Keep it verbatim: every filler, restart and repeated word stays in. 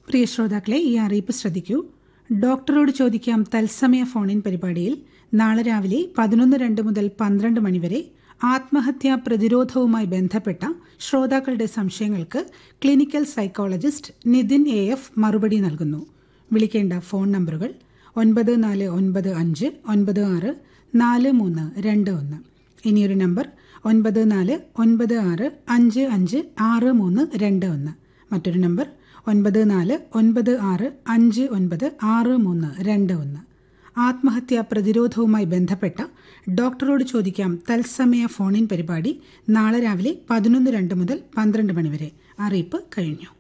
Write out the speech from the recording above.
പ്രിയ ശ്രോതാക്കളെ, ഈ അറിയിപ്പ് ശ്രദ്ധിക്കൂ. ഡോക്ടറോട് ചോദിക്കാം തത്സമയ ഫോണിൻ പരിപാടിയിൽ നാളെ രാവിലെ പതിനൊന്ന് രണ്ട് മുതൽ പന്ത്രണ്ട് മണിവരെ ആത്മഹത്യാ പ്രതിരോധവുമായി ബന്ധപ്പെട്ട ശ്രോതാക്കളുടെ സംശയങ്ങൾക്ക് clinical psychologist Nitin A F മറുപടി നൽകുന്നു. വിളിക്കേണ്ട ഫോൺ നമ്പറുകൾ ഒൻപത് നാല് ഒൻപത് അഞ്ച് ഒൻപത് ആറ് നാല് മൂന്ന് രണ്ട് ഒന്ന്. ഇനിയൊരു നമ്പർ ഒൻപത് നാല് ഒൻപത് ആറ് അഞ്ച് അഞ്ച് ആറ് മൂന്ന് രണ്ട് ഒന്ന്. മറ്റൊരു നമ്പർ ഒൻപത് നാല് ഒൻപത് ആറ് അഞ്ച് ഒൻപത് ആറ് മൂന്ന് രണ്ട് ഒന്ന്. ആത്മഹത്യാ പ്രതിരോധവുമായി ബന്ധപ്പെട്ട ഡോക്ടറോട് ചോദിക്കാം തത്സമയ ഫോണിൻ പരിപാടി നാളെ രാവിലെ പതിനൊന്ന് രണ്ട് മുതൽ പന്ത്രണ്ട് മണിവരെ. അറിയിപ്പ് കഴിഞ്ഞു.